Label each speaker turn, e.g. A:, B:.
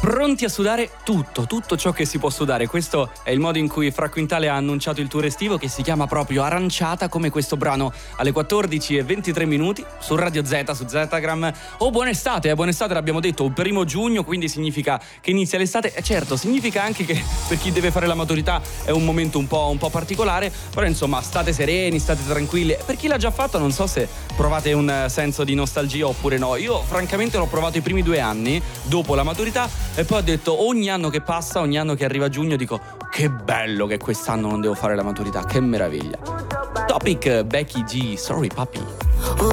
A: Pronti a sudare tutto ciò che si può sudare. Questo è il modo in cui Fra Quintale ha annunciato il tour estivo, che si chiama proprio Aranciata, come questo brano alle 14:23 su Radio Z, su Zetagram. Buona estate, l'abbiamo detto, 1 giugno, quindi significa che inizia l'estate. E certo, significa anche che per chi deve fare la maturità è un momento un po' particolare, però insomma state sereni, state tranquilli. Per chi l'ha già fatto non so se provate un senso di nostalgia oppure no. Io francamente l'ho provato i primi 2 anni dopo la maturità e poi ho detto, ogni anno che passa, ogni anno che arriva giugno, dico che bello che quest'anno non devo fare la maturità, che meraviglia. Topic, Becky G, Sorry Papi.